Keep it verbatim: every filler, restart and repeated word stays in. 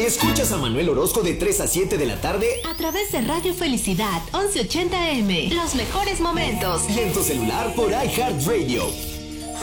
Escuchas a Manuel Orozco de tres a siete de la tarde a través de Radio Felicidad once ochenta eme. Los mejores momentos. Y en tu celular por iHeartRadio.